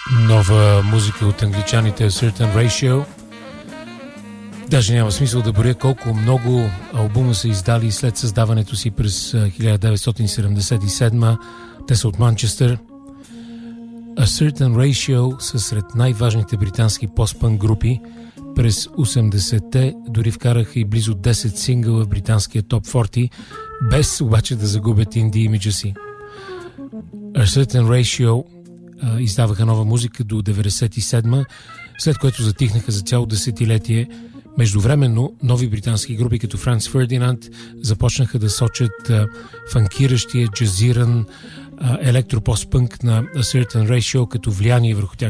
Нова музика от англичаните A Certain Ratio. Даже няма смисъл да боря колко много албума са издали след създаването си през 1977. Те са от Манчестър. A Certain Ratio са сред най-важните британски пост-пънк групи. През 80-те дори вкараха и близо 10 сингъла в британския топ 40, без обаче да загубят инди имиджа си. A Certain Ratio издаваха нова музика до 97-ма, след което затихнаха за цяло десетилетие. Междувременно нови британски групи като Franz Ferdinand започнаха да сочат фанкиращия, джазиран електропост-пънк на A Certain Ratio като влияние върху тях.